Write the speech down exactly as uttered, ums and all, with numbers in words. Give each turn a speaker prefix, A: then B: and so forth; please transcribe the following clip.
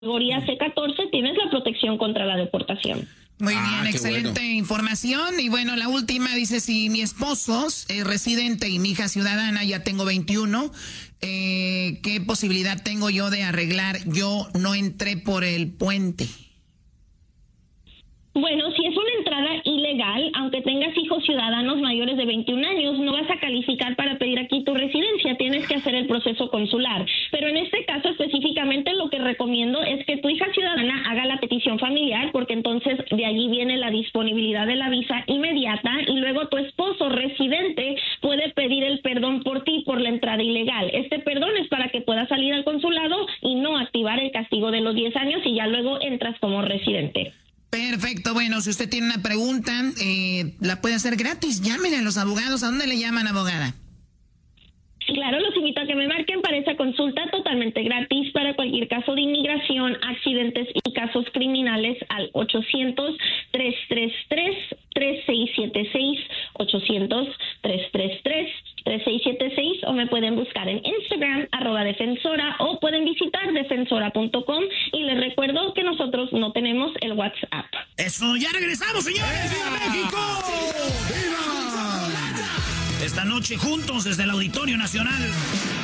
A: categoría C catorce, tienes la protección contra la deportación.
B: Muy
C: Ah,
B: bien,
C: qué
B: excelente
C: bueno.
B: información. Y bueno, la última dice, si mi esposo es residente y mi hija ciudadana, ya tengo veintiuno, eh, ¿qué posibilidad tengo yo de arreglar? Yo no entré por el puente.
A: Bueno, si es una entrada ilegal, aunque tengas hijos ciudadanos mayores de veintiún años, no vas a calificar para pedir aquí tu residencia, tienes que hacer el proceso consular. Pero en este caso específicamente lo que recomiendo es que tu hija ciudadana haga la petición familiar, porque entonces de allí viene la disponibilidad de la visa inmediata, y luego tu esposo residente puede pedir el perdón por ti por la entrada ilegal. Este perdón es para que puedas salir al consulado y no activar el castigo de los diez años y ya luego entras como residente.
B: Perfecto, bueno, si usted tiene una pregunta, eh, la puede hacer gratis. Llámenle a los abogados. ¿A dónde le llaman, abogada?
A: Claro, los invito a que me marquen para esa consulta totalmente gratis para cualquier caso de inmigración, accidentes y casos criminales al ochocientos, tres tres tres, tres seis siete seis, ochocientos, tres tres tres, tres seis siete seis, o me pueden buscar en Instagram, arroba defensora, o pueden visitar defensora punto com, y les recuerdo que nosotros no tenemos el WhatsApp.
B: Eso, ya regresamos, señores. ¡Viva México!
C: ¡Viva!
B: Esta noche juntos desde el Auditorio Nacional.